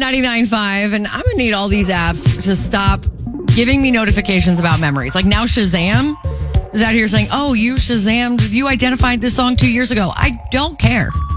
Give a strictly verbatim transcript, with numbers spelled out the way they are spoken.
ninety-nine point five, and I'm going to need all these apps to stop giving me notifications about memories. Like now Shazam is out here saying, oh, you Shazammed, you identified this song two years ago. I don't care.